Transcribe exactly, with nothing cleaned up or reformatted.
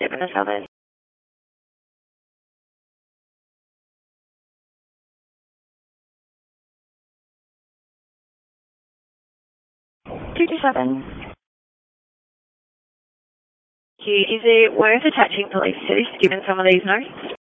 live in the suburbs. two two seven. Is it worth attaching police to this, given some of these notes?